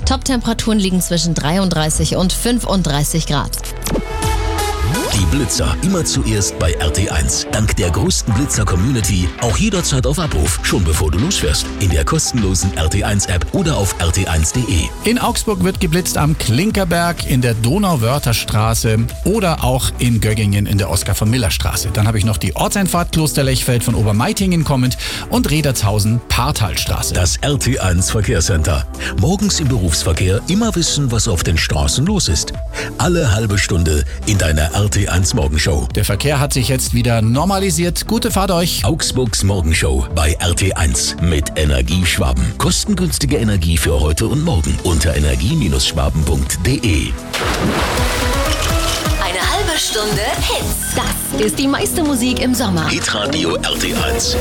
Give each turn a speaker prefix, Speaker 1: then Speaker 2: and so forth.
Speaker 1: Top-Temperaturen liegen zwischen 33 und 35 Grad.
Speaker 2: Die Blitzer immer zuerst bei RT1. Dank der größten Blitzer-Community auch jederzeit auf Abruf, schon bevor du losfährst. In der kostenlosen RT1-App oder auf rt1.de.
Speaker 3: In Augsburg wird geblitzt am Klinkerberg, in der Donauwörtherstraße oder auch in Göggingen in der Oskar-von-Miller-Straße. Dann habe ich noch die Ortseinfahrt Klosterlechfeld von Obermeitingen kommend und Redertshausen-Parthalstraße.
Speaker 2: Das RT1 Verkehrscenter. Morgens im Berufsverkehr immer wissen, was auf den Straßen los ist. Alle halbe Stunde in deiner RT1 Morgenshow.
Speaker 3: Der Verkehr hat sich jetzt wieder normalisiert. Gute Fahrt euch.
Speaker 2: Augsburgs Morgenshow bei RT1 mit Energieschwaben. Kostengünstige Energie für heute und morgen unter energie-schwaben.de.
Speaker 1: Eine halbe Stunde Hits. Das ist die meiste Musik im Sommer.
Speaker 2: Hitradio RT1.